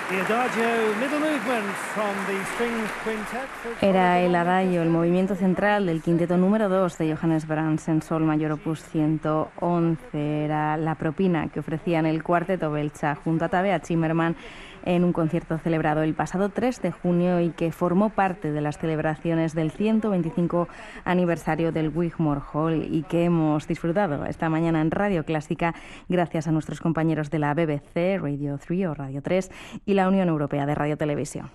Era el adagio, el movimiento central del quinteto número 2 de Johannes Brahms en Sol mayor opus 111. Era la propina que ofrecían el cuarteto Belcha junto a Tabea Zimmermann en un concierto celebrado el pasado 3 de junio y que formó parte de las celebraciones del 125 aniversario del Wigmore Hall y que hemos disfrutado esta mañana en Radio Clásica gracias a nuestros compañeros de la BBC, Radio 3 o Radio 3 y la Unión Europea de Radio Televisión.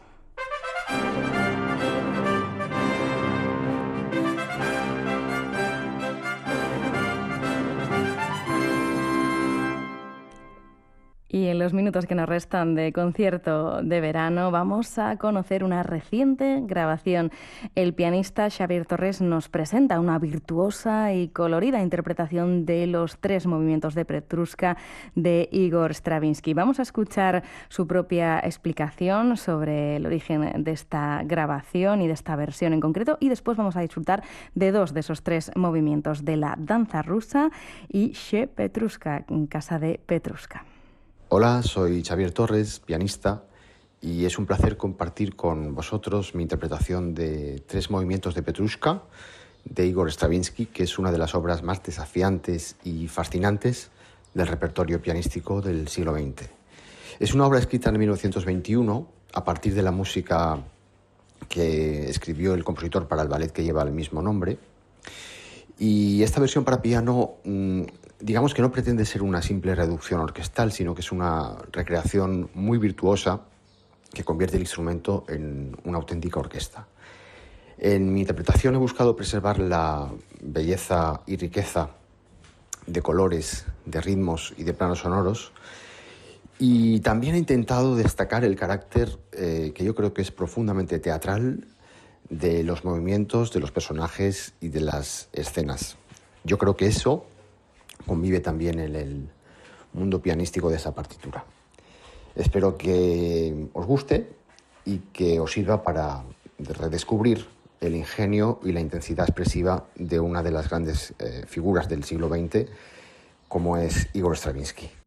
Y en los minutos que nos restan de concierto de verano vamos a conocer una reciente grabación. El pianista Xavier Torres nos presenta una virtuosa y colorida interpretación de los 3 movimientos de Petrushka de Igor Stravinsky. Vamos a escuchar su propia explicación sobre el origen de esta grabación y de esta versión en concreto y después vamos a disfrutar de 2 de esos 3 movimientos de la danza rusa y Che Petrushka, en casa de Petrushka. Hola, soy Xavier Torres, pianista, y es un placer compartir con vosotros mi interpretación de 3 movimientos de Petrushka de Igor Stravinsky, que es una de las obras más desafiantes y fascinantes del repertorio pianístico del siglo XX. Es una obra escrita en 1921 a partir de la música que escribió el compositor para el ballet que lleva el mismo nombre. Y esta versión para piano, digamos que no pretende ser una simple reducción orquestal, sino que es una recreación muy virtuosa que convierte el instrumento en una auténtica orquesta. En mi interpretación he buscado preservar la belleza y riqueza de colores, de ritmos y de planos sonoros, y también he intentado destacar el carácter que yo creo que es profundamente teatral de los movimientos, de los personajes y de las escenas. Yo creo que eso convive también en el mundo pianístico de esa partitura. Espero que os guste y que os sirva para redescubrir el ingenio y la intensidad expresiva de una de las grandes figuras del siglo XX, como es Igor Stravinsky.